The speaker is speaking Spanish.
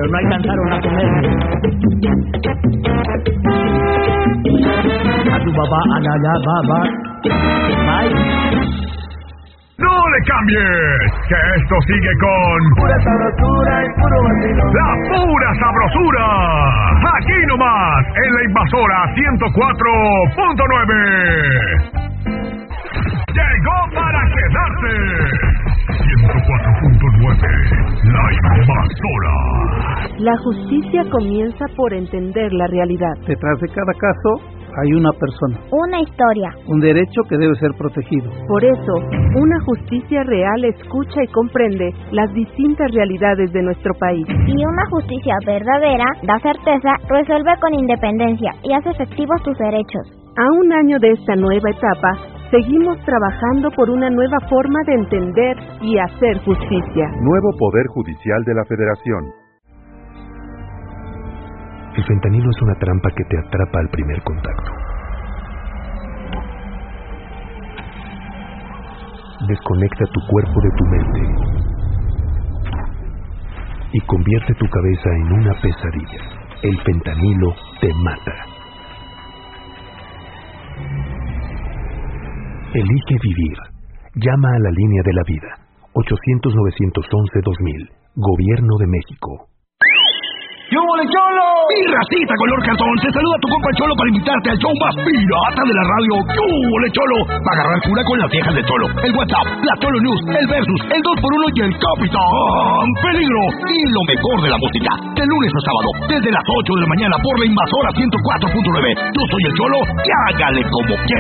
pero no alcanzaron a comerme. A tu papá, a la baba. Bye. ¡No le cambies! Que esto sigue con... Pura sabrosura y puro vacilón. ¡La pura sabrosura! Aquí nomás, en la Invasora 104.9. Llegó para quedarse. 104.9. La Invasora. La justicia comienza por entender la realidad. Detrás de cada caso hay una persona, una historia, un derecho que debe ser protegido. Por eso, una justicia real escucha y comprende las distintas realidades de nuestro país. Y una justicia verdadera da certeza, resuelve con independencia y hace efectivos tus derechos. A un año de esta nueva etapa, seguimos trabajando por una nueva forma de entender y hacer justicia. Nuevo Poder Judicial de la Federación. El fentanilo es una trampa que te atrapa al primer contacto. Desconecta tu cuerpo de tu mente y convierte tu cabeza en una pesadilla. El fentanilo te mata. Elige vivir. Llama a la línea de la vida. 800-911-2000. Gobierno de México. ¡Yo, mole, Cholo! Mi racita color cartón, te saluda tu compa Cholo para invitarte al show más pirata de la radio. ¡Yo, mole, Cholo! Para agarrar cura con las viejas de Cholo, el WhatsApp, la Cholo News, el Versus, el 2x1 y el Capitán Peligro. Y lo mejor de la música, de lunes a sábado, desde las 8 de la mañana por la Invasora 104.9. Yo soy el Cholo y hágale como quiera.